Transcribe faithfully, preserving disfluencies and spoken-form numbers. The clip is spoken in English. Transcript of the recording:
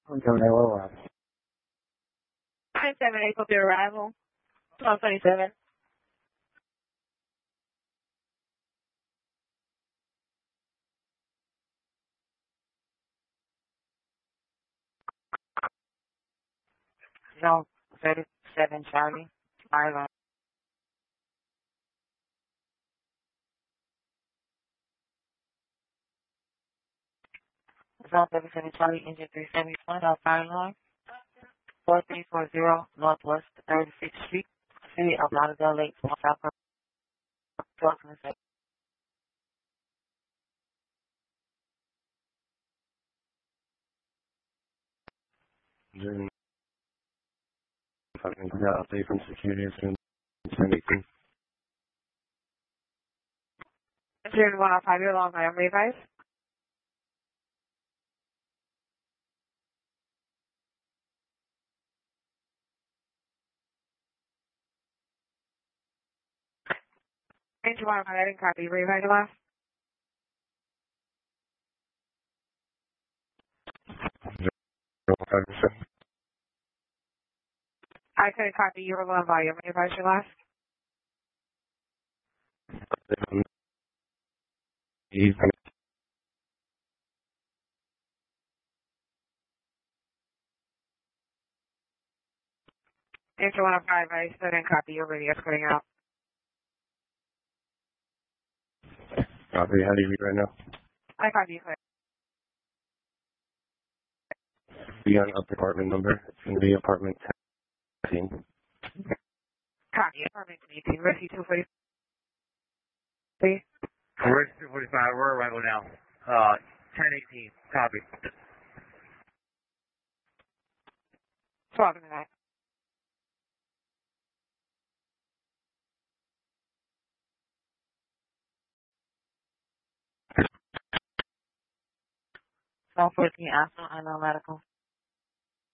Until they will arrive. nine seven eight, hope your arrival. twelve twenty-seven. No, thirty-seven Charlie. Island. Zone thirty-seven Charlie, engine three seventy-one, off fire line. four three four zero Northwest thirty-sixth Street, City of Lauderdale Lakes, South Carolina. twelve twenty-seven. June. Fucking got update from security as soon as ten eighteen. zero one off five, your long item revise. Range one off five, I didn't copy. Revise last. I couldn't copy. You were low on volume. Revise your last. Range one off five, I still didn't copy. Your radio cutting out. Copy, how do you read right now? I copy you. Be on up apartment number. It's going to be apartment ten. Copy. Apartment eighteen. Rescue two forty-three. Rescue two forty-five. We're arrival now. Uh, ten eighteen. Copy. twelve in the night. Zone fourteen, Alpha, unknown medical.